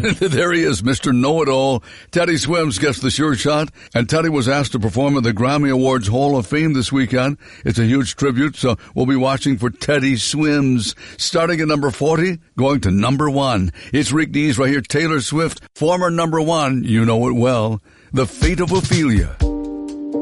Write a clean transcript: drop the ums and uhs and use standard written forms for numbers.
There he is, Mr. Know-It-All. Teddy Swims gets the sure shot, and Teddy was asked to perform at the Grammy Awards Hall of Fame this weekend. It's a huge tribute, so we'll be watching for Teddy Swims. Starting at number 40, going to number 1. It's Rick Dees right here, Taylor Swift, former number 1, you know it well, The Fate of Ophelia.